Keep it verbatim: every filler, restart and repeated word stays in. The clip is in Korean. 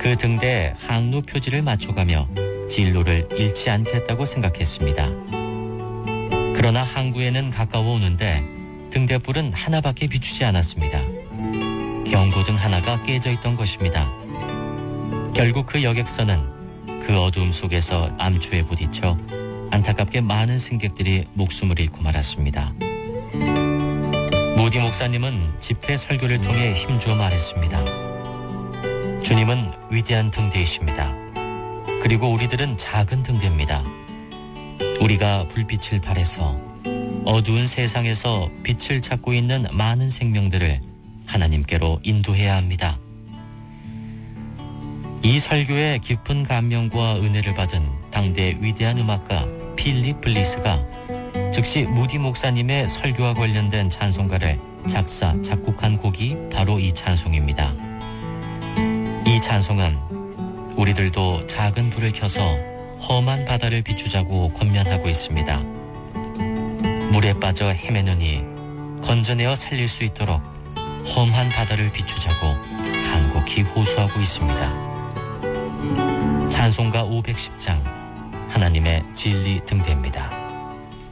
그 등대에 항로 표지를 맞춰가며 진로를 잃지 않겠다고 생각했습니다. 그러나 항구에는 가까워 오는데 등대불은 하나밖에 비추지 않았습니다. 경고등 하나가 깨져 있던 것입니다. 결국 그 여객선은 그 어두움 속에서 암초에 부딪혀 안타깝게 많은 승객들이 목숨을 잃고 말았습니다. 무디 목사님은 집회 설교를 통해 힘주어 말했습니다. 주님은 위대한 등대이십니다. 그리고 우리들은 작은 등대입니다. 우리가 불빛을 발해서 어두운 세상에서 빛을 찾고 있는 많은 생명들을 하나님께로 인도해야 합니다. 이 설교에 깊은 감명과 은혜를 받은 당대 위대한 음악가 필립 블리스가 즉시 무디 목사님의 설교와 관련된 찬송가를 작사, 작곡한 곡이 바로 이 찬송입니다. 이 찬송은 우리들도 작은 불을 켜서 험한 바다를 비추자고 권면하고 있습니다. 물에 빠져 헤매느니 건져내어 살릴 수 있도록 험한 바다를 비추자고 간곡히 호소하고 있습니다. 찬송가 오백십 장 하나님의 진리 등대입니다.